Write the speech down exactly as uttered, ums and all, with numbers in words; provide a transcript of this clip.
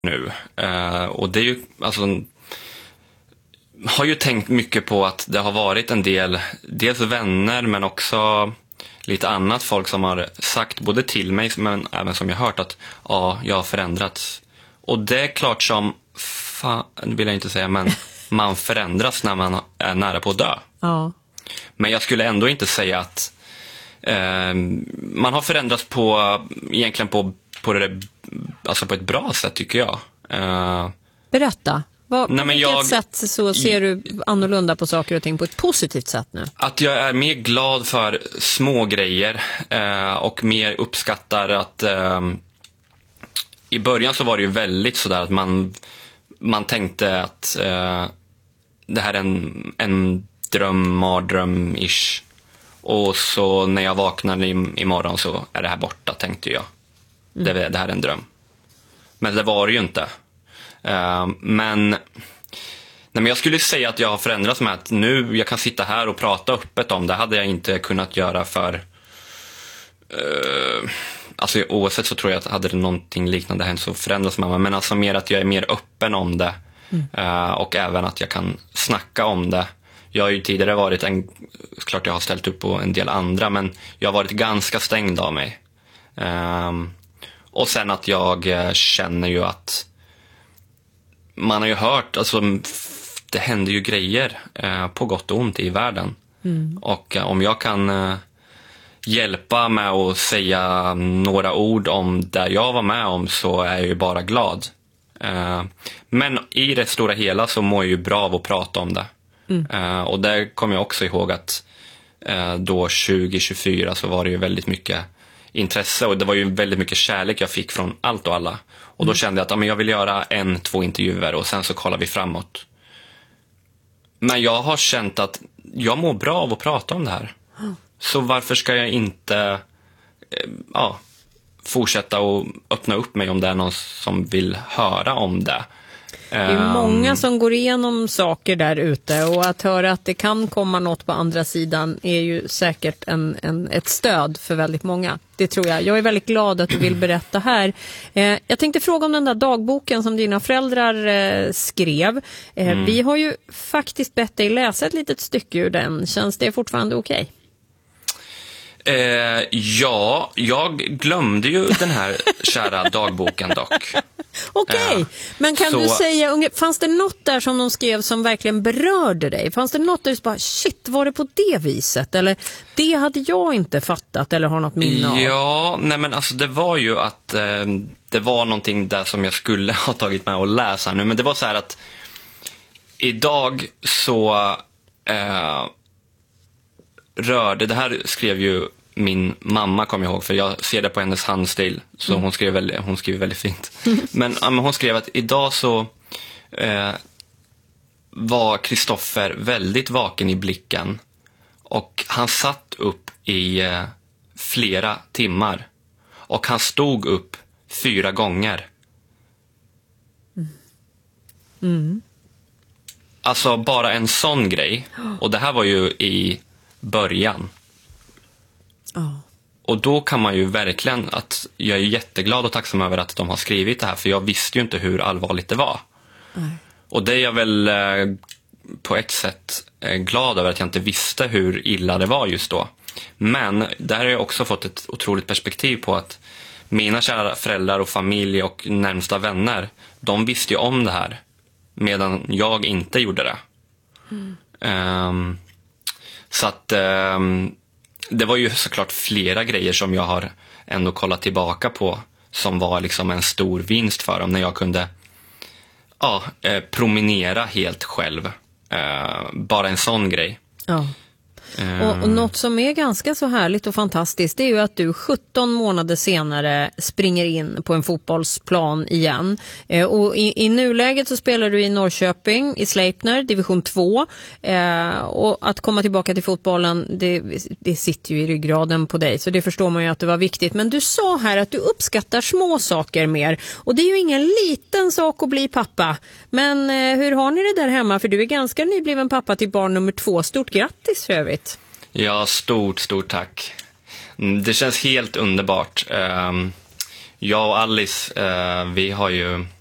nu. Uh, och det är ju, alltså, har ju tänkt mycket på att det har varit en del, dels vänner men också lite annat folk som har sagt både till mig men även som jag hört att ja, jag har förändrats. Och det är klart som, fan vill jag inte säga, men man förändras när man är nära på att dö. Ja. Men jag skulle ändå inte säga att eh, man har förändrats på, egentligen på, på, det, alltså på ett bra sätt tycker jag. Eh, Berätta. Vad, Nej, på men vilket jag, sätt så ser du annorlunda på saker och ting på ett positivt sätt nu? Att jag är mer glad för små grejer eh, och mer uppskattar att eh, i början så var det ju väldigt sådär att man, man tänkte att eh, det här är en, en dröm, mardröm-ish. Och så när jag vaknade imorgon så är det här borta, tänkte jag. Mm. Det, det här är en dröm. Men det var det ju inte. Uh, men, nej, men jag skulle säga att jag har förändrats med att nu jag kan sitta här och prata öppet om det. Hade jag inte kunnat göra för uh, alltså oavsett så tror jag att hade det någonting liknande hänt så förändras man. Men alltså mer att jag är mer öppen om det. Mm. Uh, och även att jag kan snacka om det. Jag har ju tidigare varit en, klart jag har ställt upp på en del andra, men jag har varit ganska stängd av mig. Uh, och sen att jag känner ju att man har ju hört, alltså det händer ju grejer eh, på gott och ont i världen. Mm. Och eh, om jag kan eh, hjälpa med att säga några ord om det jag var med om så är jag ju bara glad. Eh, men i det stora hela så mår jag ju bra av att prata om det. Mm. Eh, och där kommer jag också ihåg att eh, då tjugo tjugofyra så var det ju väldigt mycket intresse och det var ju väldigt mycket kärlek jag fick från allt och alla. Och då kände jag att ja, men jag vill göra en, två intervjuer och sen så kollar vi framåt. Men jag har känt att jag mår bra av att prata om det här. Så varför ska jag inte eh, ja, fortsätta och öppna upp mig om det är någon som vill höra om det. Det är många som går igenom saker där ute och att höra att det kan komma något på andra sidan är ju säkert en, en, ett stöd för väldigt många. Det tror jag. Jag är väldigt glad att du vill berätta här. Eh, jag tänkte fråga om den där dagboken som dina föräldrar eh, skrev. Eh, mm. Vi har ju faktiskt bett dig läsa ett litet stycke ur den. Känns det fortfarande okej? Okay? Eh, ja, jag glömde ju den här kära dagboken dock. Okej, okay. eh, men kan så... du säga, fanns det något där som de skrev som verkligen berörde dig? Fanns det något där du bara, shit, var det på det viset? Eller det hade jag inte fattat eller har något minne av? Ja, nej men alltså det var ju att eh, det var någonting där som jag skulle ha tagit med och läsa nu. Men det var så här att idag så eh, rörde, det här skrev ju min mamma, kommer jag ihåg, för jag ser det på hennes handstil, så mm. hon skrev väldigt, hon skrev väldigt fint. Men ja, hon skrev att idag så eh, var Kristoffer väldigt vaken i blicken och han satt upp i eh, flera timmar och han stod upp fyra gånger. Mm. Mm. Alltså bara en sån grej, och det här var ju i början. Oh. Och då kan man ju verkligen att jag är jätteglad och tacksam över att de har skrivit det här, för jag visste ju inte hur allvarligt det var. Mm. Och det är jag väl eh, på ett sätt eh, glad över att jag inte visste hur illa det var just då. Men där har jag också fått ett otroligt perspektiv på att mina kära föräldrar och familj och närmsta vänner, de visste ju om det här medan jag inte gjorde det. Mm. Um, så att um, det var ju såklart flera grejer som jag har ändå kollat tillbaka på som var liksom en stor vinst för dem när jag kunde ja, eh, promenera helt själv. Eh, bara en sån grej. Ja. Och, och något som är ganska så härligt och fantastiskt, det är ju att du sjutton månader senare springer in på en fotbollsplan igen. Eh, och i, i nuläget så spelar du i Norrköping, i Sleipner, division två. Eh, och att komma tillbaka till fotbollen, det, det sitter ju i ryggraden på dig. Så det förstår man ju att det var viktigt. Men du sa här att du uppskattar små saker mer. Och det är ju ingen liten sak att bli pappa. Men eh, hur har ni det där hemma? För du är ganska nybliven pappa till barn nummer två. Stort grattis för övrigt. Ja, stort, stort tack. Det känns helt underbart. Jag och Alice, vi har ju